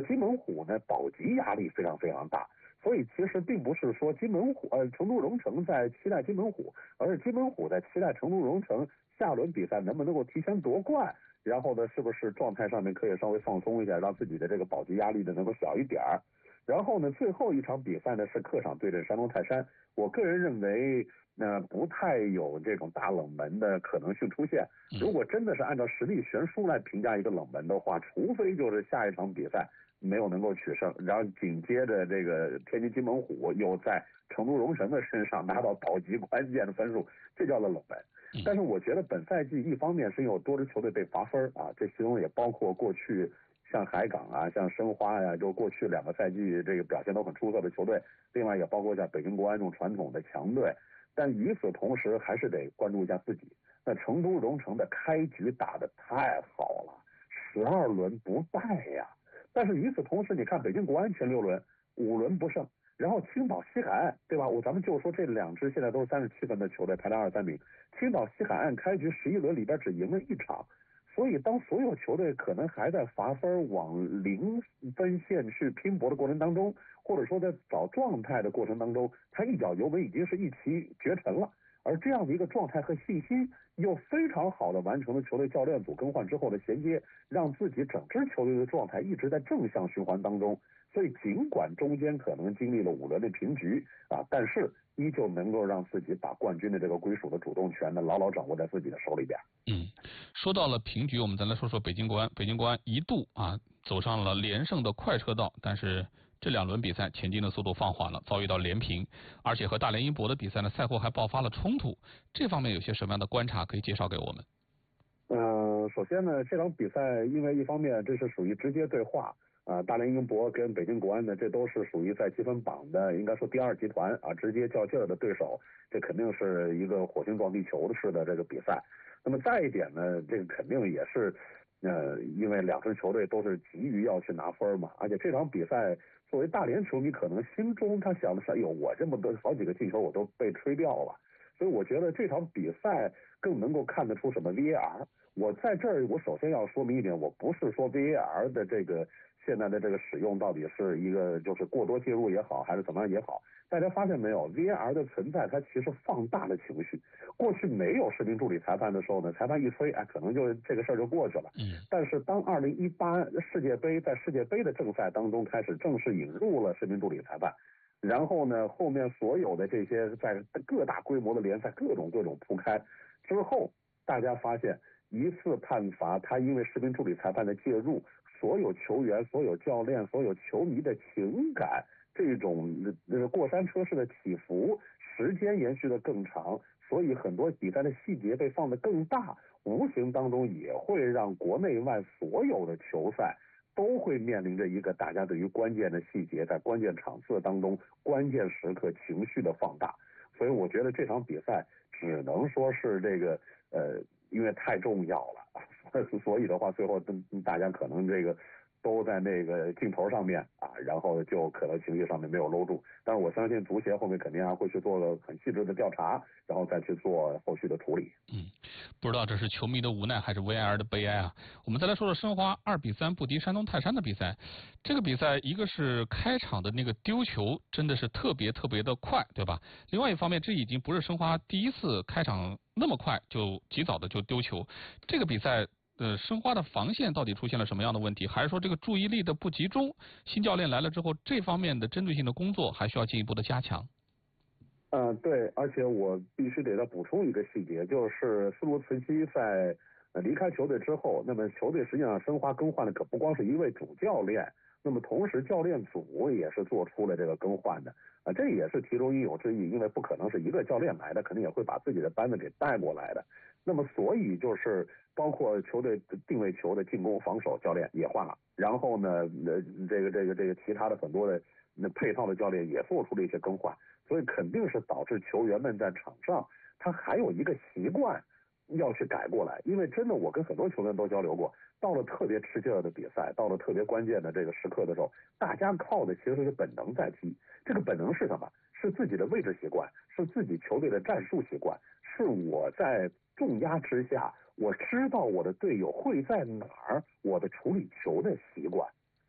么金门虎呢，保级压力非常非常大，所以其实并不是说成都蓉城在期待金门虎，而是金门虎在期待成都蓉城下轮比赛能不能够提前夺冠，然后呢，是不是状态上面可以稍微放松一下，让自己的这个保级压力呢能够小一点儿。然后呢，最后一场比赛呢是客场对阵山东泰山，我个人认为不太有这种大冷门的可能性出现。如果真的是按照实力悬殊来评价一个冷门的话，除非就是下一场比赛没有能够取胜，然后紧接着这个天津金门虎又在成都蓉城的身上拿到保级关键的分数，这叫做冷门。但是我觉得本赛季一方面是有多支球队被罚分啊，这其中也包括过去像海港啊、像申花呀，就过去2个赛季这个表现都很出色的球队，另外也包括像北京国安这种传统的强队。但与此同时，还是得关注一下自己。那成都蓉城的开局打得太好了，12轮不败呀。但是与此同时，你看北京国安前6轮5轮不胜，然后青岛西海岸，对吧？咱们就说这2支现在都是37分的球队，排在2、3名。青岛西海岸开局11轮里边只赢了1场。所以当所有球队可能还在罚分往0分线去拼搏的过程当中，或者说在找状态的过程当中，他一脚油门已经是一骑绝尘了。而这样的一个状态和信心又非常好的完成了球队教练组更换之后的衔接，让自己整支球队的状态一直在正向循环当中。所以尽管中间可能经历了5轮的平局但是依旧能够让自己把冠军的这个归属的主动权呢牢牢掌握在自己的手里边。 说到了平局，我们再来说说北京国安。北京国安一度走上了连胜的快车道，但是这2轮比赛前进的速度放缓了，遭遇到连平，而且和大连英博的比赛呢，赛后还爆发了冲突。这方面有些什么样的观察可以介绍给我们？ 首先呢，这场比赛因为一方面这是属于直接对话大连英博跟北京国安呢，这都是属于在积分榜的应该说第2集团直接较劲儿的对手，这肯定是一个火星撞地球式的这个比赛。那么再一点呢，这个肯定也是因为2支球队都是急于要去拿分嘛，而且这场比赛作为大连球迷可能心中他想的是，哎呦，我这么多好几个进球我都被吹掉了。所以我觉得这场比赛更能够看得出什么 VAR。我在这儿我首先要说明一点，我不是说 VAR 的这个现在的这个使用到底是一个就是过多介入也好，还是怎么样也好，大家发现没有 VAR 的存在它其实放大了情绪。过去没有视频助理裁判的时候呢，裁判一吹可能就这个事儿就过去了。但是当2018世界杯在世界杯的正赛当中开始正式引入了视频助理裁判，然后呢后面所有的这些在各大规模的联赛各种铺开之后，大家发现一次判罚他因为视频助理裁判的介入，所有球员、所有教练、所有球迷的情感这种过山车式的起伏，时间延续的更长，所以很多比赛的细节被放得更大，无形当中也会让国内外所有的球赛都会面临着一个大家对于关键的细节在关键场次当中关键时刻情绪的放大。所以我觉得这场比赛只能说是这个因为太重要了，所以的话最后大家可能这个都在那个镜头上面然后就可能情绪上面没有搂住。但是我相信足协后面肯定还会去做个很细致的调查，然后再去做后续的处理。 不知道这是球迷的无奈还是 VAR 的悲哀我们再来说说申花2-3不敌山东泰山的比赛。这个比赛一个是开场的那个丢球真的是特别的快，对吧？另外一方面，这已经不是申花第一次开场那么快就及早的就丢球。这个比赛申花的防线到底出现了什么样的问题？还是说这个注意力的不集中？新教练来了之后，这方面的针对性的工作还需要进一步的加强。 对，而且我必须得再补充一个细节，就是斯卢茨基在离开球队之后，那么球队实际上申花更换的可不光是一位主教练，那么同时教练组也是做出了这个更换的这也是其中应有之义，因为不可能是一个教练来的，肯定也会把自己的班子给带过来的。那么所以就是包括球队定位球的进攻防守教练也换了，然后呢这个其他的很多的配套的教练也做出了一些更换，所以肯定是导致球员们在场上他还有一个习惯要去改过来。因为真的我跟很多球员都交流过，到了特别吃劲儿的比赛，到了特别关键的这个时刻的时候，大家靠的其实是本能在踢。这个本能是什么？是自己的位置习惯，是自己球队的战术习惯，是我在重压之下我知道我的队友会在哪儿，我的处理球的习惯。